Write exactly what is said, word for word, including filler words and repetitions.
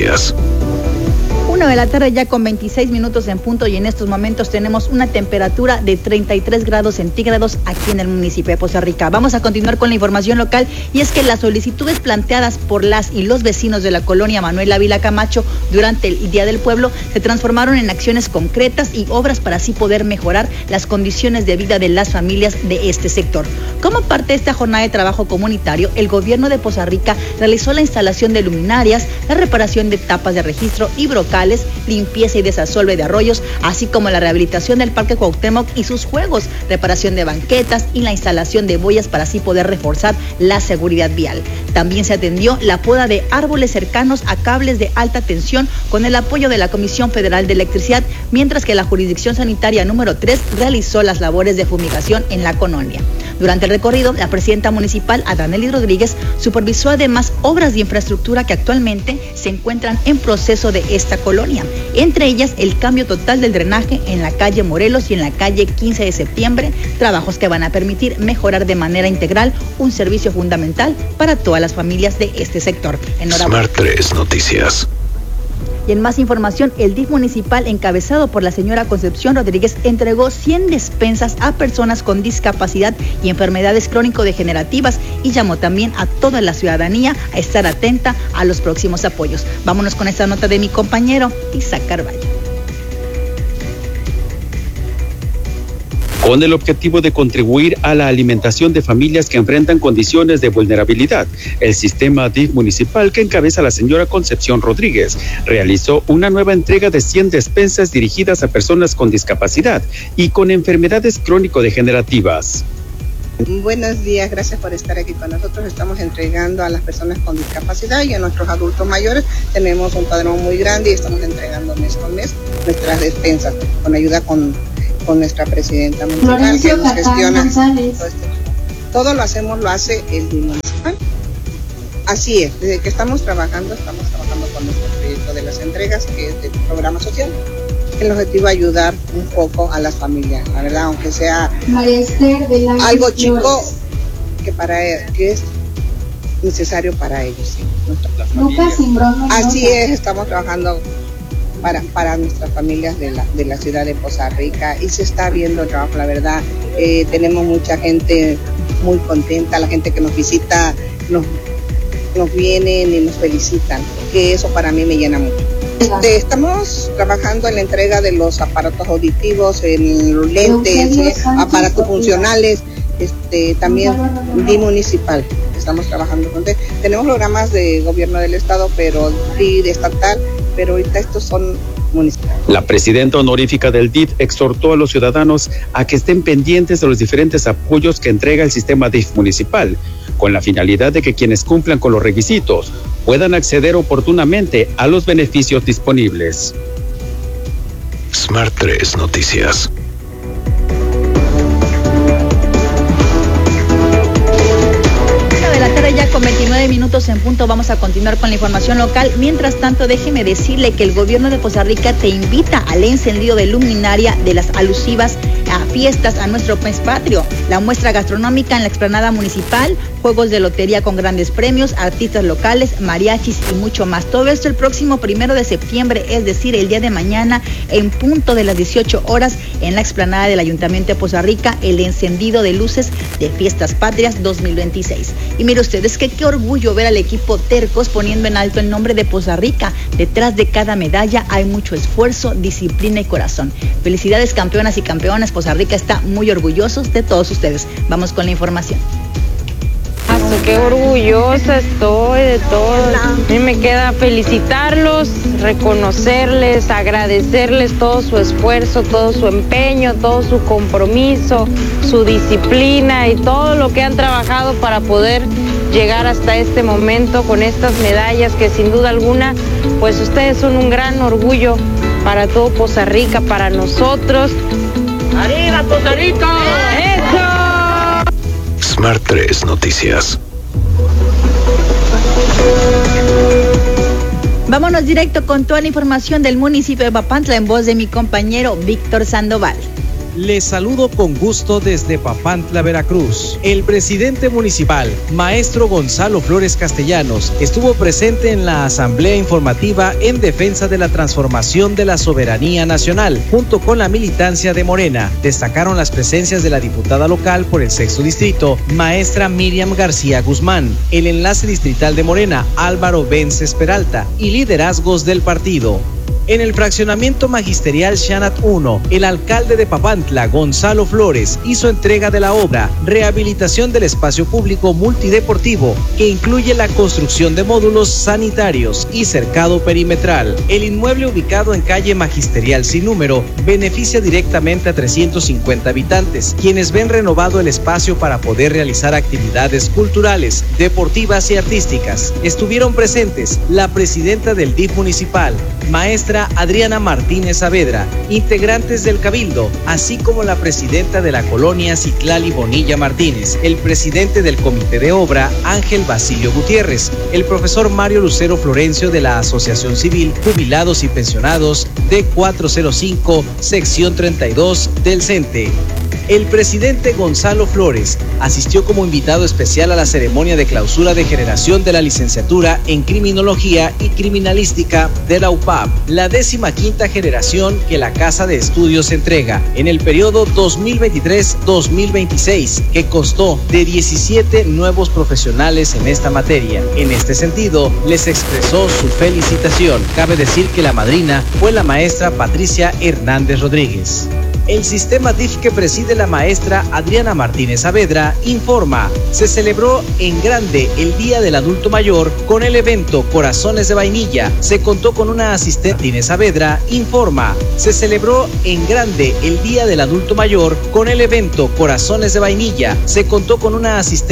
Noticias. Una de la tarde ya con veintiséis minutos en punto y en estos momentos tenemos una temperatura de treinta y tres grados centígrados aquí en el municipio de Poza Rica. Vamos a continuar con la información local y es que las solicitudes planteadas por las y los vecinos de la colonia Manuel Ávila Camacho durante el Día del Pueblo se transformaron en acciones concretas y obras para así poder mejorar las condiciones de vida de las familias de este sector. Como parte de esta jornada de trabajo comunitario, el gobierno de Poza Rica realizó la instalación de luminarias, la reparación de tapas de registro y brocales, limpieza y desasolve de arroyos, así como la rehabilitación del Parque Cuauhtémoc y sus juegos, reparación de banquetas y la instalación de boyas para así poder reforzar la seguridad vial. También se atendió la poda de árboles cercanos a cables de alta tensión con el apoyo de la Comisión Federal de Electricidad, mientras que la Jurisdicción Sanitaria número tres realizó las labores de fumigación en la colonia. Durante el recorrido, la presidenta municipal, Adanelis Rodríguez, supervisó además obras de infraestructura que actualmente se encuentran en proceso de esta colonia, entre ellas el cambio total del drenaje en la calle Morelos y en la calle quince de septiembre, trabajos que van a permitir mejorar de manera integral un servicio fundamental para todas las familias de este sector. Enhorabuena. Smart tres Noticias. Y en más información, el D I F municipal, encabezado por la señora Concepción Rodríguez, entregó cien despensas a personas con discapacidad y enfermedades crónico-degenerativas y llamó también a toda la ciudadanía a estar atenta a los próximos apoyos. Vámonos con esta nota de mi compañero Isaac Carvalho. Con el objetivo de contribuir a la alimentación de familias que enfrentan condiciones de vulnerabilidad, el sistema D I F municipal que encabeza la señora Concepción Rodríguez realizó una nueva entrega de cien despensas dirigidas a personas con discapacidad y con enfermedades crónico-degenerativas. Buenos días, gracias por estar aquí con nosotros. Estamos entregando a las personas con discapacidad y a nuestros adultos mayores. Tenemos un padrón muy grande y estamos entregando mes con mes nuestras despensas con ayuda con con nuestra presidenta municipal que nos gestiona todo, esto. Todo lo hacemos, lo hace el D I F municipal. Así es, desde que estamos trabajando, estamos trabajando con nuestro proyecto de las entregas, que es del programa social. El objetivo es ayudar un poco a las familias, la verdad, aunque sea algo chico que para que es necesario para ellos. ¿Sí? Así es, estamos trabajando Para, para nuestras familias de la, de la ciudad de Poza Rica y se está viendo el trabajo, la verdad. Eh, tenemos mucha gente muy contenta, la gente que nos visita nos, nos vienen y nos felicitan, que eso para mí me llena mucho. Este, estamos trabajando en la entrega de los aparatos auditivos, en los lentes, ¿sí? aparatos funcionales, este, también D I F municipal. Estamos trabajando con él. Tenemos programas de gobierno del estado, pero sí de estatal, pero ahorita estos son municipales. La presidenta honorífica del D I F exhortó a los ciudadanos a que estén pendientes de los diferentes apoyos que entrega el sistema D I F municipal, con la finalidad de que quienes cumplan con los requisitos puedan acceder oportunamente a los beneficios disponibles. Smart tres Noticias. Ya con veintinueve minutos en punto vamos a continuar con la información local. Mientras tanto, déjeme decirle que el gobierno de Poza Rica te invita al encendido de luminaria de las alusivas a fiestas a nuestro mes patrio, la muestra gastronómica en la explanada municipal, juegos de lotería con grandes premios, artistas locales, mariachis y mucho más. Todo esto el próximo primero de septiembre, es decir, el día de mañana, en punto de las dieciocho horas, en la explanada del Ayuntamiento de Poza Rica, el encendido de luces de Fiestas Patrias dos mil veintiséis. Y mire usted, es que qué orgullo ver al equipo Tercos poniendo en alto el nombre de Poza Rica. Detrás de cada medalla hay mucho esfuerzo, disciplina y corazón. Felicidades, campeonas y campeones. Poza Rica está muy orgullosos de todos ustedes. Vamos con la información. Qué orgullosa estoy de todos. A mí me queda felicitarlos, reconocerles, agradecerles todo su esfuerzo, todo su empeño, todo su compromiso, su disciplina y todo lo que han trabajado para poder llegar hasta este momento con estas medallas que sin duda alguna, pues ustedes son un gran orgullo para todo Poza Rica, para nosotros. ¡Arriba, Poza Rica! ¡Eso! Smart tres Noticias. Vámonos directo con toda la información del municipio de Papantla en voz de mi compañero Víctor Sandoval. Les saludo con gusto desde Papantla, Veracruz. El presidente municipal, maestro Gonzalo Flores Castellanos, estuvo presente en la asamblea informativa en defensa de la transformación de la soberanía nacional, junto con la militancia de Morena. Destacaron las presencias de la diputada local por el sexto distrito, maestra Miriam García Guzmán, el enlace distrital de Morena, Álvaro Vences Peralta, y liderazgos del partido. En el fraccionamiento magisterial Xanat uno, el alcalde de Papantla, Gonzalo Flores, hizo entrega de la obra Rehabilitación del Espacio Público Multideportivo, que incluye la construcción de módulos sanitarios y cercado perimetral. El inmueble, ubicado en calle Magisterial sin número, beneficia directamente a trescientos cincuenta habitantes, quienes ven renovado el espacio para poder realizar actividades culturales, deportivas y artísticas. Estuvieron presentes la presidenta del D I F municipal, maestra Adriana Martínez Saavedra, integrantes del Cabildo, así como la presidenta de la colonia Citlali Bonilla Martínez, el presidente del Comité de Obra, Ángel Basilio Gutiérrez, el profesor Mario Lucero Florencio de la Asociación Civil Jubilados y Pensionados D cuatrocientos cinco, sección treinta y dos del CENTE. El presidente Gonzalo Flores asistió como invitado especial a la ceremonia de clausura de generación de la licenciatura en Criminología y Criminalística de la U P A P, la décima quinta generación que la Casa de Estudios entrega en el periodo dos mil veintitrés dos mil veintiséis, que constó de diecisiete nuevos profesionales en esta materia. En este sentido, les expresó su felicitación. Cabe decir que la madrina fue la maestra Patricia Hernández Rodríguez. El sistema D I F que preside la maestra Adriana Martínez Saavedra informa: se celebró en grande el Día del Adulto Mayor con el evento Corazones de Vainilla. Se contó con una asistente. Martínez Saavedra informa: se celebró en grande el Día del Adulto Mayor con el evento Corazones de Vainilla. Se contó con una asistente